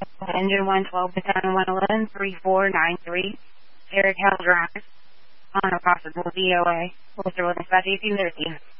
Engine 112 to 7111 3493. Eric Hell Drive on a possible DOA. Worcester with Dispatch 1830.